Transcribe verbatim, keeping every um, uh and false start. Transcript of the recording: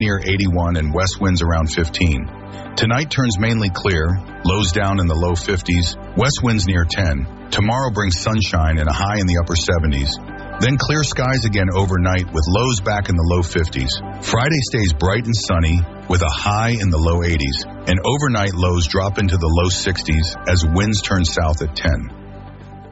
near eighty-one and west winds around fifteen. Tonight turns mainly clear, lows down in the low fifties, west winds near ten. Tomorrow brings sunshine and a high in the upper seventies. Then clear skies again overnight with lows back in the low fifties. Friday stays bright and sunny with a high in the low eighties, and overnight lows drop into the low sixties as winds turn south at ten.